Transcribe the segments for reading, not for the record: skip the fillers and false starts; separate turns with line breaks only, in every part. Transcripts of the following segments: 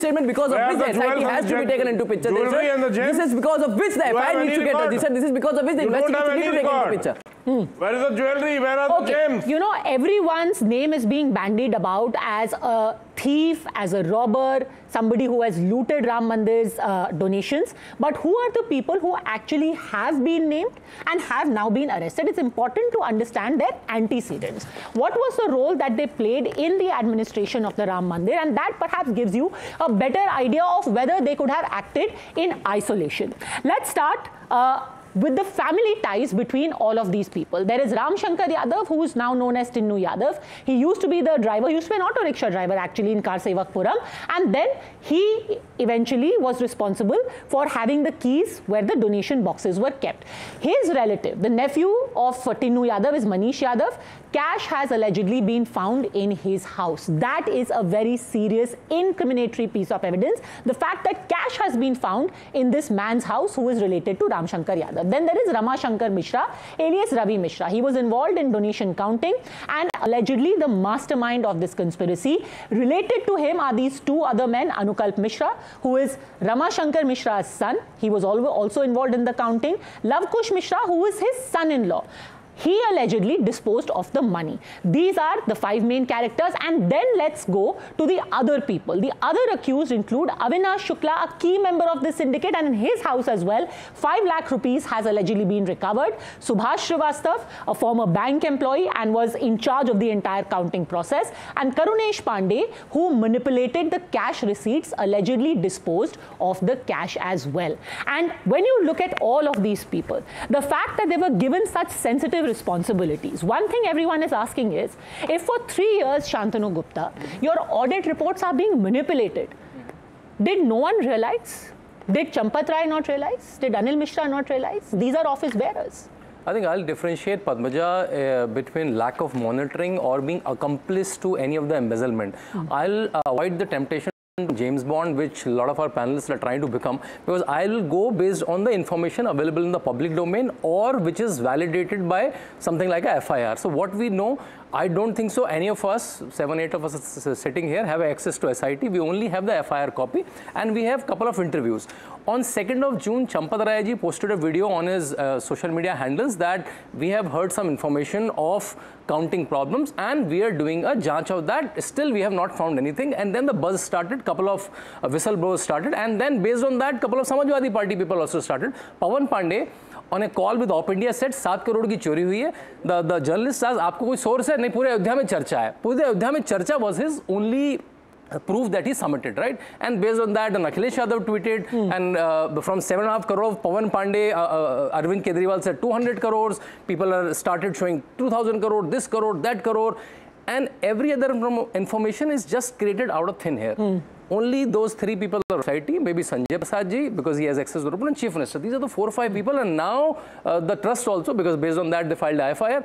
statement because of which the SIT has to be taken into picture. This is because of which the FIR needs to get registered. This is because of which the investigation needs to be taken into picture.
Where is the jewelry? Where are the gems?
You know, everyone's name is being bandied about as a thief, as a robber, somebody who has looted Ram Mandir's donations. But who are the people who actually have been named and have now been arrested? It's important to understand their antecedents. What was the role that they played in the administration of the Ram Mandir? And that perhaps gives you a better idea of whether they could have acted in isolation. Let's start with the family ties between all of these people. There is Ram Shankar Yadav, who is now known as Tinnu Yadav. He used to be the driver, he used to be an auto rickshaw driver actually in Karsevakpuram, and then he eventually was responsible for having the keys where the donation boxes were kept. His relative, the nephew of Tinnu Yadav, is Manish Yadav. Cash has allegedly been found in his house. That is a very serious incriminatory piece of evidence. The fact that cash has been found in this man's house who is related to Ram Shankar Yadav. Then there is Rama Shankar Mishra, alias Ravi Mishra. He was involved in donation counting and allegedly the mastermind of this conspiracy. Related to him are these two other men, Anukalp Mishra, who is Rama Shankar Mishra's son. He was also involved in the counting. Lavkush Mishra, who is his son-in-law. He allegedly disposed of the money. These are the five main characters, and then let's go to the other people. The other accused include Avinash Shukla, a key member of the syndicate, and in his house as well, 5 lakh rupees has allegedly been recovered. Subhash Srivastav, a former bank employee and was in charge of the entire counting process, and Karunesh Pandey, who manipulated the cash receipts, allegedly disposed of the cash as well. And when you look at all of these people, the fact that they were given such sensitive responsibilities. One thing everyone is asking is, if for 3 years, Shantanu Gupta, your audit reports are being manipulated, did no one realize? Did Champat Rai not realize? Did Anil Mishra not realize? These are office bearers.
I think I'll differentiate, Padmaja, between lack of monitoring or being accomplice to any of the embezzlement. I'll avoid the temptation James Bond, which a lot of our panelists are trying to become, because I will go based on the information available in the public domain or which is validated by something like a FIR. So what we know, I don't think so any of us, 7-8 of us sitting here, have access to SIT. We only have the FIR copy and we have a couple of interviews. On 2nd of June, Champat Rai ji posted a video on his social media handles that we have heard some information of counting problems and we are doing a janch of that. Still, we have not found anything. And then the buzz started, couple of whistleblowers started, and then based on that, couple of Samajwadi Party people also started. Pawan Pandey, on a call with Op India, said 7 crore की चोरी हुई है. The journalist says, आपको कोई source है? नहीं, पूरे अयोध्या में चर्चा है. पूरे अयोध्या में चर्चा was his only proof that he submitted, right? And based on that, Akhilesh Yadav tweeted, and from 7.5 crore, Pawan Pandey, Arvind Kejriwal said 200 crores. People are started showing 2,000 crore, this crore, that crore, and every other information is just created out of thin air. Only those 3 people are society, maybe Sanjay Prasad ji, because he has access to the and Chief Minister. These are the 4 or 5 people, and now the trust also, because based on that they filed a FIR.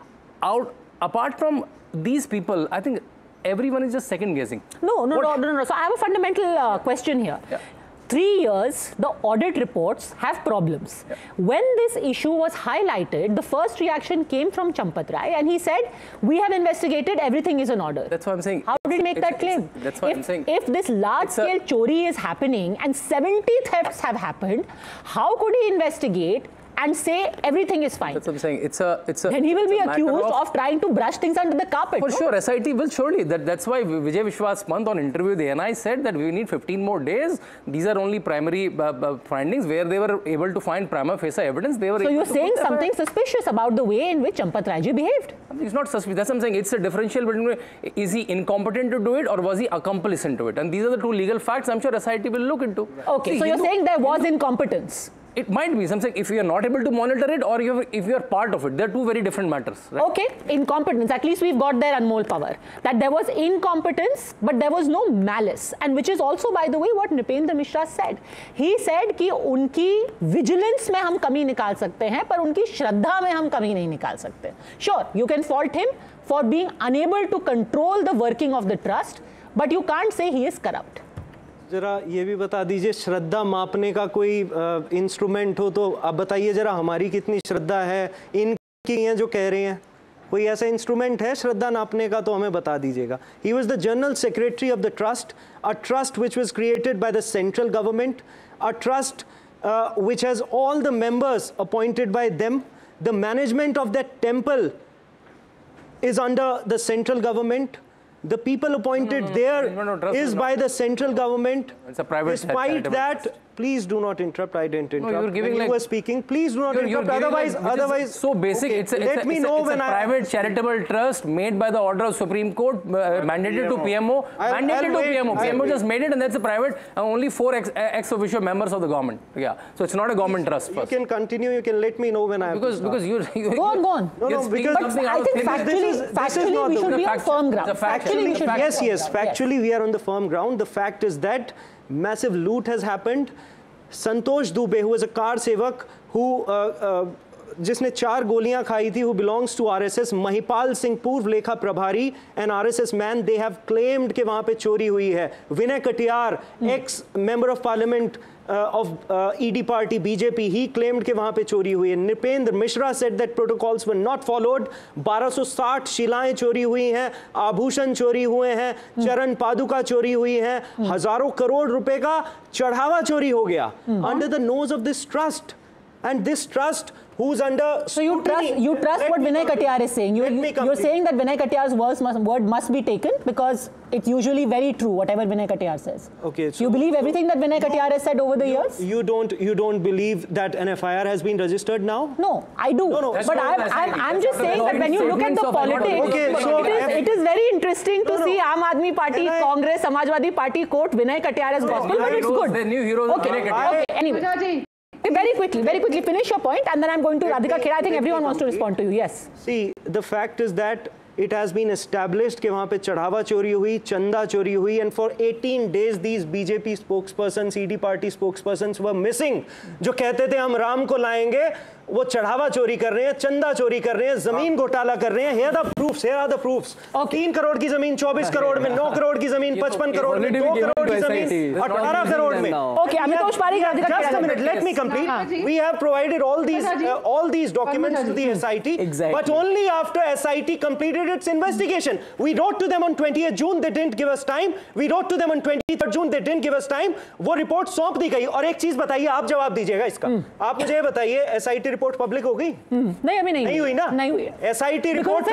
Apart from these people, I think everyone is just second guessing.
No. So I have a fundamental question here.
Yeah.
3 years, the audit reports have problems.
Yeah.
When this issue was highlighted, the first reaction came from Champat Rai, and he said, we have investigated, everything is in order.
That's what I'm saying.
How did he make that claim?
That's what I'm saying.
If this large-scale chori is happening and 70 thefts have happened, how could he investigate and say everything is fine?
That's what I'm saying. It's a.
Then he will be accused of trying to brush things under the carpet.
For sure, SIT will surely. That's why Vijay Vishwas Pant on interview with the NI said that we need 15 more days. These are only primary findings where they were able to find prima facie evidence. They were.
So you're saying something suspicious about the way in which Champat Rai ji behaved?
It's not suspicious. That's what I'm saying. It's a differential between is he incompetent to do it or was he accomplice into it? And these are the 2 legal facts I'm sure SIT will look into.
Okay, see, so you're saying there was incompetence?
It might be something if you are not able to monitor it or if you are part of it. They're 2 very different matters. Right?
Okay, incompetence. At least we've got their Anmol power. That there was incompetence, but there was no malice. And which is also, by the way, what Nipendra Mishra said. He said कि उनकी vigilance में हम कमी निकाल सकते हैं, पर उनकी श्रद्धा में हम कमी नहीं निकाल सकते. Sure, you can fault him for being unable to control the working of the trust, but you can't say he is corrupt.
जरा ये भी बता दीजिए, श्रद्धा मापने का कोई इंस्ट्रूमेंट हो तो आप बताइए जरा, हमारी कितनी श्रद्धा है इनकी हैं जो कह रहे हैं? कोई ऐसा इंस्ट्रूमेंट है श्रद्धा नापने का तो हमें बता दीजिएगा. He was the general secretary of the trust, a trust which was created by the central government, a trust which has all the members appointed by them. The management of that temple is under the central government. The people appointed there is by the central government.
It's a private.
Despite that, please do not interrupt. I didn't interrupt.
No, you're giving
when you were speaking. Please do not interrupt. Otherwise,
so basic.
Okay,
it's a private charitable trust made by the order of Supreme Court, mandated to PMO. Mandated to PMO. PMO just made it, and that's a private. Only 4 ex officio members of the government. Yeah. So it's not a government trust.
You can continue. You can let me know when I have
because you
go on.
No, because
I think factually we should be on firm ground.
Yes. Factually, we are on the firm ground. The fact is that massive loot has happened. Santosh Dubey, who was a car sevak, who जिसने 4 गोलियां खाई थी, who belongs to RSS, Mahipal Singh, पूर्व लेखा प्रभारी, an RSS man, they have claimed कि वहाँ पे चोरी हुई है. Vinay Katiyar, ex-member of parliament of ED party, BJP, he claimed कि वहाँ पे चोरी हुई है. Nipendra Mishra said that protocols were not followed. 1260 शिलाएं चोरी हुई हैं, आभूषण चोरी हुए हैं, चरण पादुका चोरी हुई हैं, हजारों करोड़ रुपए का चढ़ावा चोरी हो गया. Under the nose of this trust. And this trust, who's under...
So you trust what Vinay Katiyar is saying. You're saying that Vinay Katiyar's word must be taken because it's usually very true, whatever Vinay Katiyar says.
Okay. So
you believe everything that Vinay Katiyar has said over the years?
You don't believe that an FIR has been registered now?
No, I do.
No,
but I'm just saying that when you look at the politics,
okay, so
it is very interesting to see Aam Aadmi Party, Congress, Samajwadi Party quote Vinay Katiyar as gospel, but it's good.
The new heroes.
Okay, anyway. Very quickly, finish your point, and then I'm going to Radhika Khera. I think everyone wants to respond to you. Yes.
See, the fact is that it has been established कि वहाँ पे चढ़ावा चोरी हुई, चंदा चोरी हुई, and for 18 days these BJP spokespersons, ED party spokespersons were missing. जो कहते थे हम राम को लाएंगे, वो चढ़ावा चोरी कर रहे हैं, चंदा चोरी कर रहे हैं, जमीन घोटाला कर रहे हैं. Here are the proofs. 3 crore की जमीन 24 करोड़ में, 9 करोड़ की जमीन 55 करोड़ में, 2 करोड़ की जमीन 18 करोड़ में.
Okay, Amitosh Parikh, Radhika Khera.
Just a minute, let me complete. We have provided all these documents to the SIT, but only after SIT completed its investigation. We wrote to them on 20th June, they didn't give us time. We wrote to them on 23rd June, they didn't give us time. वो report सौंप दी गई. और एक चीज बताइए, आप जवाब दीजिएगा इसका. आप मुझे बताइए, SIT रिपोर्ट पब्लिक हो गई?
नहीं, अभी नहीं
हुई ना?
नहीं हुई.
SIT रिपोर्ट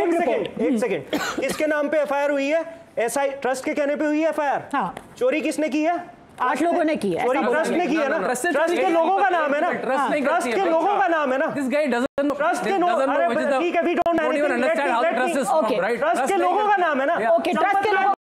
एक सेकंड किसके नाम पे FIR हुई है? ट्रस्ट के कहने पे हुई है FIR.
हाँ.
चोरी किसने की है?
8 लोगों ने की है.
चोरी ट्रस्ट ने की है ना? ट्रस्ट के लोगों का नाम है ना? ट्रस्ट के लोगों का नाम है ना?
This guy doesn't know.
Trust के ठीक है, we don't
understand how the trust is formed, right?
Trust के लोगों का नाम है ना?
Okay, ट्रस्ट के लोगों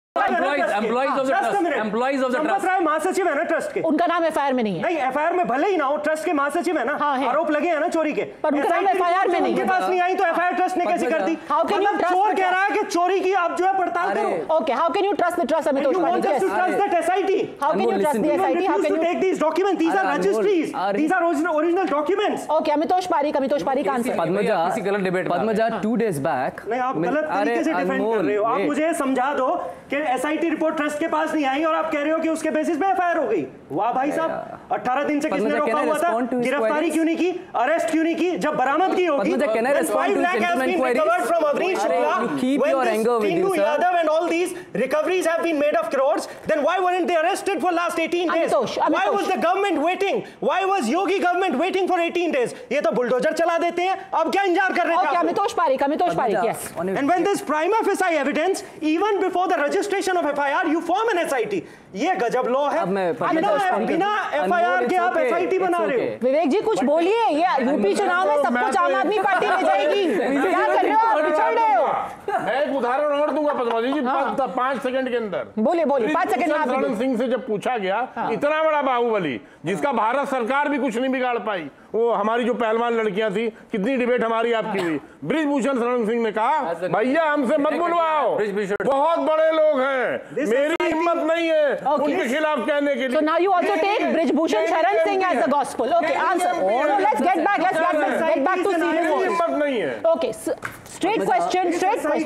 एम्प्लॉइज ऑफ द
ट्रस्ट राय महासचिव है ना ट्रस्ट के.
उनका नाम FIR में नहीं है.
नहीं, FIR में भले ही ना हो, ट्रस्ट के महासचिव है ना. आरोप लगे हैं ना चोरी के,
पर उनका नाम FIR में नहीं.
उनके पास नहीं आई तो FIR ट्रस्ट ने कैसे कर दी? चोर कह रहा है कि चोरी की, आप जो है पड़ताल करो.
Okay, how can you trust the trust, Amitosh Parikh?
You want us to trust that SIT?
How can you trust the SIT? How can you
take these documents? These are registries. These are original documents.
Okay, Amitosh Parikh answer.
Padmaja, 2 days back.
नहीं, आप गलत तरीके से defend कर रहे हो. आप मुझे समझा दो कि SIT रिपोर्ट ट्रस्ट के पास नहीं आई और आप कह रहे हो कि उसके बेसिस पे FIR हो गई. वाह भाई साहब, 18 दिन से किसने रोका हुआ था? गिरफ्तारी क्यों नहीं की? अरेस्ट क्यों नहीं की? जब बरामद की होगी. 5 lakh has been recovered from Avnish Shukla.
Keep your anger with you, sir.
Yadav and all these recoveries have been made of crores. Then why weren't they arrested for last 18 days? Why was the government waiting? Why was Yogi government waiting for 18 days? ये तो bulldozer चला देते हैं. अब क्या इंतजार कर रहे थे?
Okay, Amitosh Parikh, yes.
And when there's prima facie evidence, even before the registration of FIR, you form an SIT. ये गजब लॉ है. बिना FIR के आप SIT बना रहे हो.
विवेक जी कुछ बोलिए. ये यूपी चुनाव में सब कुछ आम आदमी पार्टी ले जाएगी. क्या कर रहे हो आप? पिछड़ रहे हो.
मैं एक उदाहरण और दूंगा पद्माजी जी 5 सेकंड के अंदर.
बोलिए 5 सेकंड में.
शरण सिंह से जब पूछा गया, इतना बड़ा बाहुबली जिसका भारत सरकार भी कुछ नहीं बिगाड़ पाई, वो हमारी जो पहलवान लड़कियां थी, कितनी डिबेट हमारी आपकी हुई. बृजभूषण शरण सिंह ने कहा, भैया हमसे मत बुलवाओ, बहुत बड़े लोग हैं, मेरी हिम्मत नहीं है उनके खिलाफ कहने के लिए.
So now you also take Brijbhushan Sharan Singh as the gospel. Okay, answer. So let's get back to serious.
हिम्मत नहीं है.
Okay, straight question.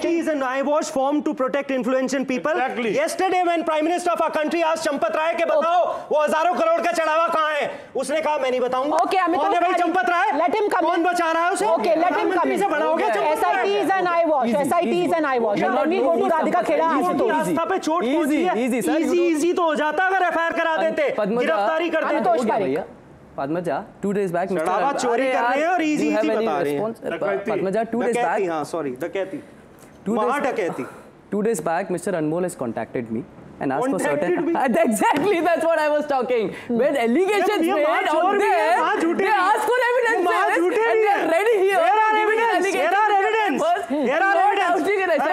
question.
is an eyewash formed to protect influential people.
Exactly.
Yesterday when Prime Minister of our country asked Champat Rai के बताओ वो हजारों करोड़ का चढ़ावा कहाँ है, उसने कहा मैं नहीं बताऊंगा.
Okay,
कौन है भाई Champat Rai?
Let him come.
कौन बचा रहा है उसे?
Okay, let him come.
से बड़ा हो गया Champat Rai.
SIT is an eyewash. SIT is an eyewash. And then we go to Radhika Kheda.
आस्था पे चोट पहुंची है. Easy तो हो जाता अगर FIR करा देते, गिरफ्तारी करते.
संतोष पारेख.
Padmaja, 2 days back,
चढ़ावा चोरी कर रहे हैं और easy बता रहे हैं.
Padmaja, 2 days back,
हाँ, sorry, डकैती. महाडकैती.
2 days back, Mr. Anmol has contacted me and asked for
Contacted
certain.
me?
Exactly, that's what I was talking. When allegations
ये
made out there, they ask for evidences and they are ready here.
There are evidence. There are evidence. There are evidence.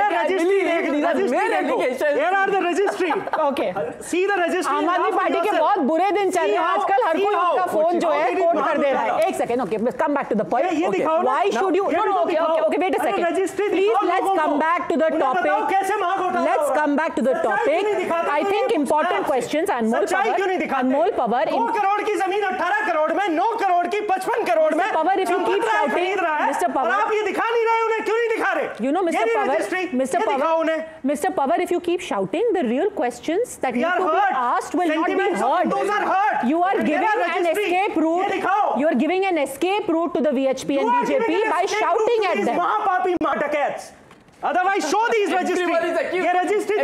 There are the registry.
Okay.
See the registry.
आम आदमी party के बहुत बुरे दिन चल रहे हैं आजकल. हर कोई उनका फोन जो है कोट कर दे रहा है. एक second. Okay, let's come back to the point. Why should you? No, okay. Wait a second. Please, let's come back to the topic. Let's come back to the topic. I think important questions. Anmol Pawar.
2 crore की जमीन 18 करोड़ में, 9 करोड़ की 55 करोड़ में.
Pawar, if you keep shouting, Mr. Pawar,
आप ये दिखा नहीं रहे उन्हें, क्यों नहीं दिखा रहे?
You know, Mr. Pawar, Mr. Pawar, if you keep shouting, the real questions that need to be asked will not be heard.
Those are hurt.
You are giving an escape route. You are giving an escape route to the VHP and BJP by shouting at them.
महापापी डकैत्स. Otherwise, show these registry. ये registry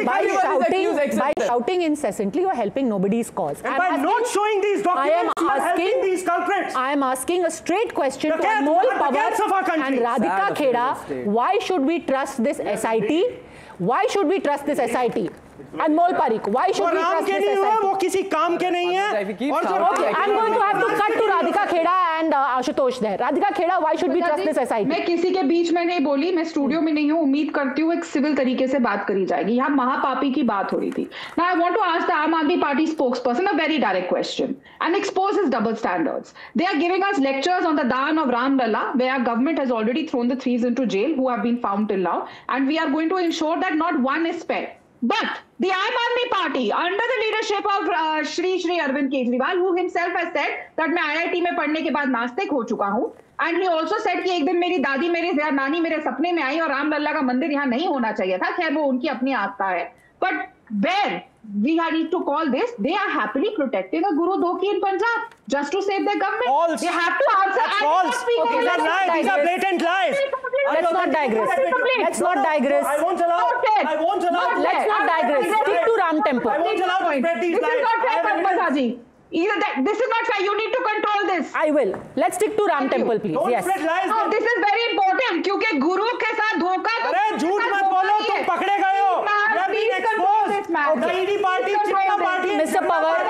By shouting incessantly, you are helping nobody's cause.
And by not showing these documents, you are helping these culprits.
I am asking a straight question to Anmol Pawar and Radhika Kheda. Why should we trust this SIT? Why should we trust this SIT? Anmol Parikh, why should we trust this SIT?
वो किसी काम के नहीं है.
Okay, I'm going to have to cut to Radhika Kheda and Ashutosh there. Radhika Kheda, why should we trust this SIT?
मैं किसी के बीच में नहीं बोली, मैं स्टूडियो में नहीं हूँ. उम्मीद करती हूँ एक सिविल तरीके से बात करी जाएगी. यहाँ महापापी की बात हो रही थी. Now I want to ask the Aam Aadmi Party spokesperson a very direct question and expose his double standards. They are giving us lectures on the Dahan of Ram Lalla, where our government has already thrown the thieves into jail who have been found till now, and we are going to ensure that not one is spared. But the Aam Aadmi Party, under the leadership of Shri Arvind Kejriwal, who himself has said that मैं IIT में पढ़ने के बाद नास्तिक हो चुका हूँ, and he also said कि एक दिन मेरी दादी नानी मेरे सपने में आई और राम लल्ला का मंदिर यहाँ नहीं होना चाहिए था. खैर वो उनकी अपनी आस्था है. But where we need to call this, they are happily protecting a Guru Dhoki in Punjab just to save their government.
False.
They have to answer.
That's false.
Okay,
These are lies. These are blatant lies.
Let's not digress. Let's not digress.
I won't allow.
Let's not digress. Stick to Ram Temple.
I won't allow to spread these
This
lies.
is not fair, Padma Ji. Either that, this is not fair. You need to control this.
I will. Let's stick to Ram Temple, please.
Don't
Yes.
spread lies.
No, this is very important क्योंकि गुरु के साथ धोखा.
अरे झूठ मत बोलो, तुम पकड़े गए हो. You have been exposed. The ED party, Chitta party.
Mr.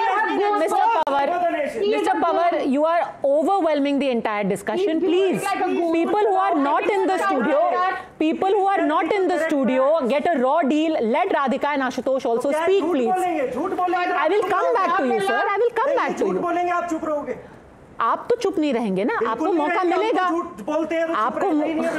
Pawar, you are overwhelming the entire discussion. Please, people who are not in the studio, get a raw deal. Let Radhika and Ashutosh also speak, please. I will come back to you, sir. I will come back to you.
बोलेंगे आप चुप रहोगे.
आप तो चुप नहीं रहेंगे ना. आपको मौका मिलेगा. आपको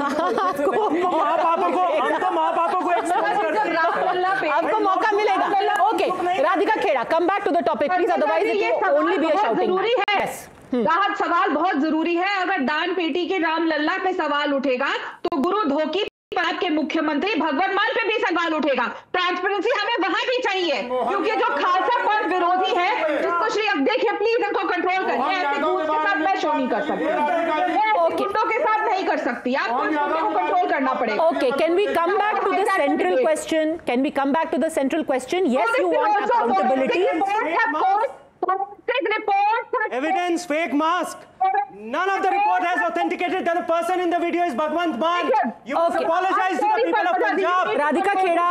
आपको मौका मिलेगा. Okay, Radhika Kheda, come back to the topic, please. Otherwise, it will only be a shouting match. Yes.
राहत सवाल बहुत जरूरी है. अगर दान पेटी के राम लल्ला पे सवाल उठेगा तो गुरु धोकी पंजाब के मुख्यमंत्री भगवत मान पे भी सवाल उठेगा. ट्रांसपेरेंसी हमें वहां भी चाहिए क्योंकि जो खालसा पंथ विरोधी है, जिसको श्री अब देखिए प्लीज इनको कंट्रोल करिए. ऐसे ग्रुप के साथ मैं शो नहीं कर सकती. गुंडों के साथ नहीं कर सकती. आपको कंट्रोल करना पड़ेगा.
Okay, can we come back to the central question? Can we come back to the central question? Yes, you want accountability.
Evidence, fake mask. None of the report has authenticated that the person in the video is Bhagwant Mann. You must apologize to the people of Punjab.
Radhika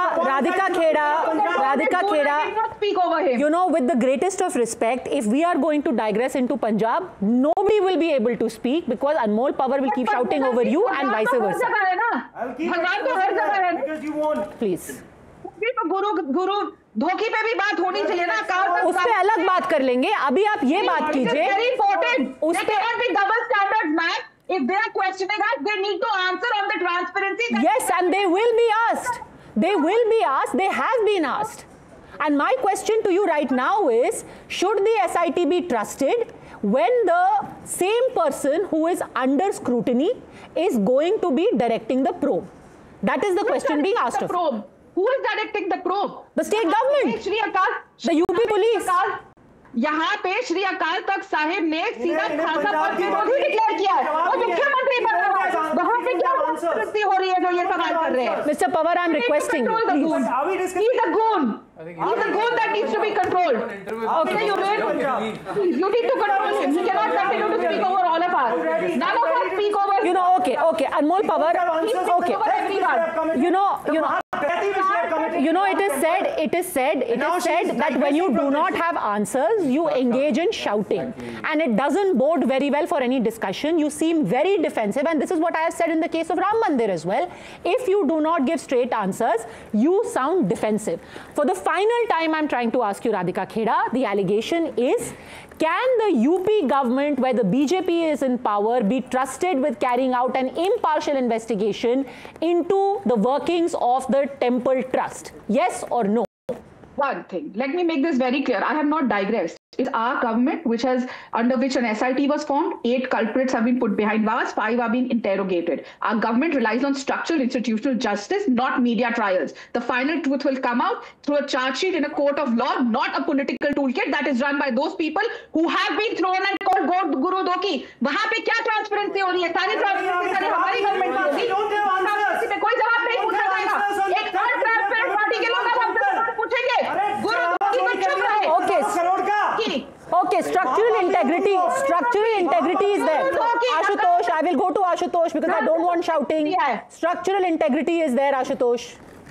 Kheda, you know, with the greatest of respect, if we are going to digress into Punjab, nobody will be able to speak because Anmol Pawar will keep shouting over you and vice versa.
Because you won't.
Please.
गुरु धोखी पे भी बात होनी चाहिए ना.
उस पे अलग बात कर लेंगे. अभी आप ये बात कीजिए.
उस पे double standards, man. If they are questioning us, they need to answer on the transparency.
Yes, and they will be asked. They will be asked. They have been asked. And my question to you right now is, should the SIT be trusted when the same person who is under scrutiny is going to be directing the probe? That is the question being asked of you.
Who is directing the probe?
The state government. The UP police.
यहाँ पे श्री अकाल तख्त साहिब ने सीधा खालसा पंथ विरोधी declare किया है और मुख्यमंत्री बना हुआ है। वहाँ पे क्या प्रवृत्ति हो रही है जो ये सवाल कर रहे हैं?
Mr. Pawar, I'm requesting you, please.
He's a goon. He's a goon that needs to be controlled. Okay, you wait. You need to control him. He cannot continue to speak over all of us. None of us speak over.
You know, okay. Anmol Pawar. Okay. You know, it is said that when you do not have answers, you engage in shouting, and it doesn't bode very well for any discussion. You seem very defensive, and this is what I have said in the case of Ram Mandir as well. If you do not give straight answers, you sound defensive. For the final time, I'm trying to ask you, Radhika Kheda, the allegation is, can the UP government, where the BJP is in power, be trusted with carrying out an impartial investigation into the workings of the temple trust? Yes or no?
One thing, let me make this very clear. I have not digressed. It's our government under which an SIT was formed. 8 culprits have been put behind bars, 5 are being interrogated. Our government relies on structural institutional justice, not media trials. The final truth will come out through a charge sheet in a court of law, not a political toolkit that is run by those people who have been thrown and called Guru Doki. वहाँ पे क्या transparency हो रही है? सारी transparency हमारी government की होगी। पे कोई जवाब नहीं पूछा जाएगा। एक untransparent party के लोग हमसे सवाल पूछेंगे। गुरु दोकी को चुप रहे।
Okay, structural integrity is there. Ashutosh, I will go to Ashutosh because I don't want shouting. Structural integrity is there, Ashutosh.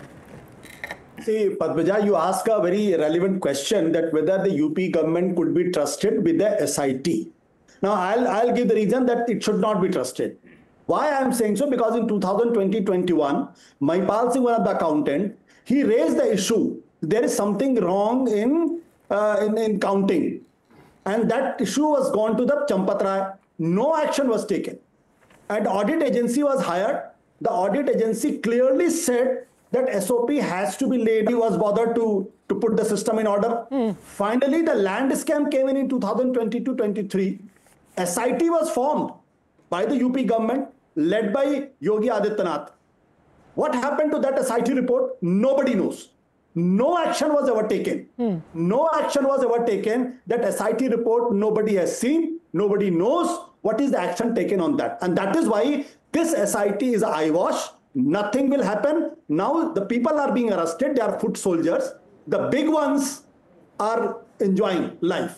See, Padmaja, you ask a very relevant question that whether the UP government could be trusted with the SIT. Now, I'll give the reason that it should not be trusted. Why I'm saying so? Because in 2020-21, Mahipal Singh, one of the accountant, he raised the issue. There is something wrong in counting. And that issue was gone to the Champat Rai. No action was taken. And audit agency was hired. The audit agency clearly said that SOP has to be laid. He was bothered to put the system in order. Finally, the land scam came in 2022-23. SIT was formed by the UP government, led by Yogi Adityanath. What happened to that SIT report? Nobody knows. No action was ever taken. No action was ever taken. That SIT report, nobody has seen. Nobody knows what is the action taken on that. And that is why this SIT is an eyewash. Nothing will happen. Now the people are being arrested. They are foot soldiers. The big ones are enjoying life.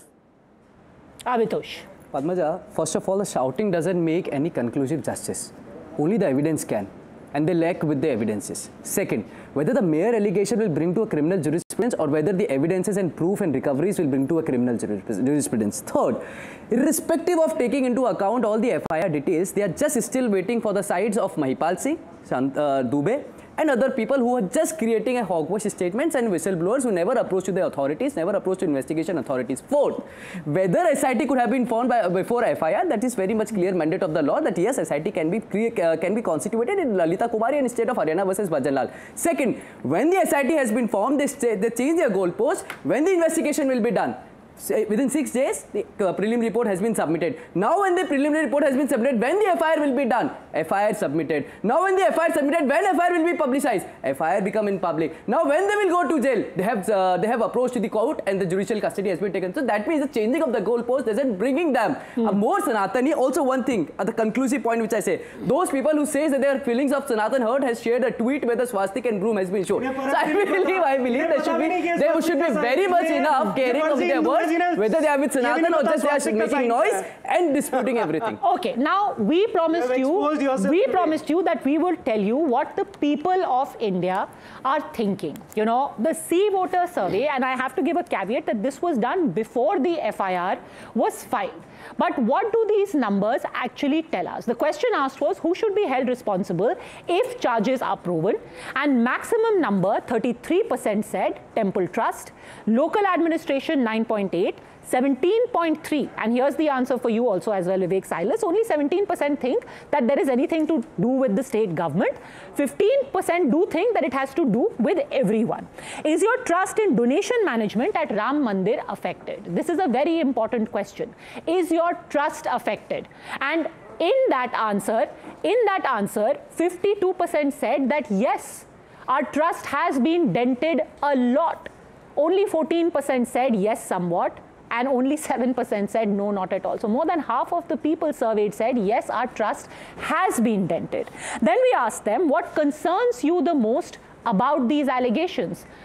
Ashutosh.
Padmaja, first of all, the shouting doesn't make any conclusive justice. Only the evidence can. And they lack with the evidences. Second, whether the mere allegation will bring to a criminal jurisprudence or whether the evidences and proof and recoveries will bring to a criminal jurisprudence. Third, irrespective of taking into account all the FIR details, they are just still waiting for the sides of Mahipal Singh, Dubey, and other people who are just creating a hogwash statements and whistleblowers who never approached to the authorities, never approached to investigation authorities. Fourth, whether SIT could have been formed before FIR, that is very much clear mandate of the law that yes, SIT can be constituted in Lalita Kumari and state of Haryana versus Bhajanlal. Second, when the SIT has been formed, they change their goalpost. When the investigation will be done? Within 6 days, the prelim report has been submitted. Now when the preliminary report has been submitted, when the FIR will be done? FIR submitted. Now when the FIR submitted, when FIR will be publicized? FIR become in public. Now when they will go to jail? They have approached to the court and the judicial custody has been taken. So that means the changing of the goalpost doesn't bringing them a more Sanatani. Also one thing, at the conclusive point which I say, those people who say that their feelings of Sanatan hurt has shared a tweet where the swastik and broom has been shown. So I believe there should be very much enough caring of their words. Whether they are with Sanatan or just they are making noise and disputing everything.
Okay, now we promised you that we will tell you what the people of India are thinking. You know, the C voter survey, and I have to give a caveat that this was done before the FIR was filed. But what do these numbers actually tell us? The question asked was who should be held responsible if charges are proven, and maximum number 33% said Temple Trust, local administration 9.8, 17.3, and here's the answer for you also as well, Vivek Silas. Only 17% think that there is anything to do with the state government. 15% do think that it has to do with everyone. Is your trust in donation management at Ram Mandir affected? This is a very important question. Is your trust affected? And in that answer, 52% said that yes, our trust has been dented a lot. Only 14% said yes, somewhat, and only 7% said no, not at all. So more than half of the people surveyed said yes, our trust has been dented. Then we asked them, what concerns you the most about these allegations?